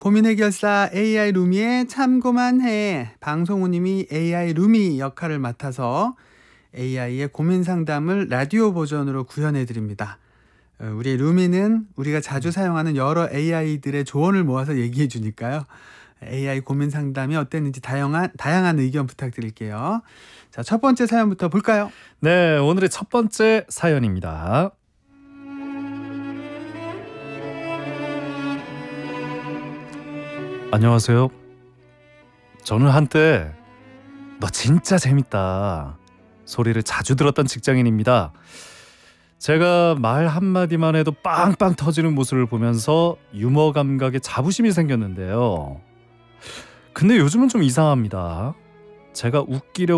고민 해결사 AI 루미의 참고만 해. 방송우님이 AI 루미 역할을 맡아서 AI의 고민 상담을 라디오 버전으로 구현해 드립니다. 우리 루미는 우리가 자주 사용하는 여러 AI들의 조언을 모아서 얘기해 주니까요. AI 고민 상담이 어땠는지 다양한 의견 부탁드릴게요. 자, 첫 번째 사연부터 볼까요? 네, 오늘의 첫 번째 사연입니다. 안녕하세요. 저는 한때 너 진짜 재밌다 소리를 자주 들었던 직장인입니다. 제가 말 한마디만 해도 빵빵 터지는 모습을 보면서 유머 감각에 자부심이 생겼는데요. 근데 요즘은 좀 이상합니다. 제가 웃기려고